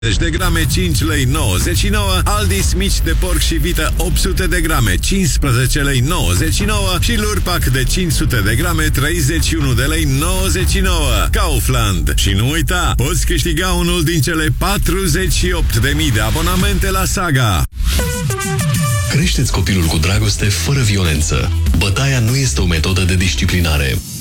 de grame 5 lei 99, Aldis mici de porc și vită 800 de grame 15 lei 99 și lurpac de 500 de grame 31 de lei 99. Kaufland. Și nu uita, poți câștiga unul din cele 48.000 de abonamente la Saga. Creșteți copilul cu dragoste fără violență. Bătaia nu este o metodă de disciplinare.